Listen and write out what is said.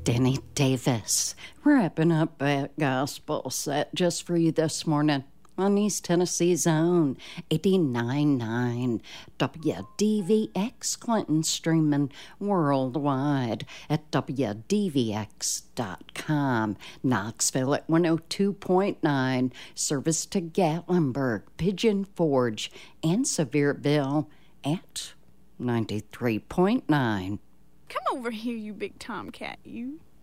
Denny Davis, wrapping up that gospel set just for you this morning on East Tennessee's own 89.9 WDVX Clinton, streaming worldwide at WDVX.com. Knoxville at 102.9, service to Gatlinburg, Pigeon Forge, and Sevierville at 93.9. Come over here, you big tomcat, you.